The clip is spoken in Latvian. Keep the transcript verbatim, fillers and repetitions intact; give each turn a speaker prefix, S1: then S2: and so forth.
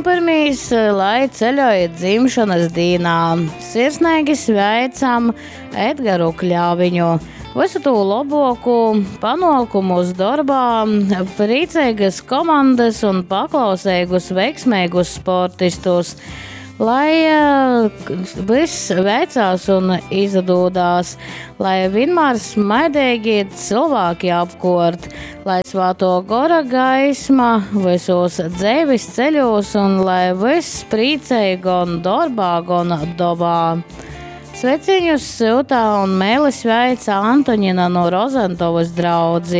S1: un pirmīs, lai ceļojiet dzimšanas dīnā. Sirsnīgi sveicam Edgaru Kļāviņu. Visu to laboku, panākumus darbā, priecīgas komandas un paklausīgus, veiksmīgus sportistus. Lai uh, viss veicās un izdodās, lai vienmēr smaidīgi cilvēki apkort, lai svāto gora gaisma visos dzīves ceļos un lai viss priecīgi un darbā un dobā. Sveciņus siltā un mēli sveica Antoņina no Rozentovas draudzi.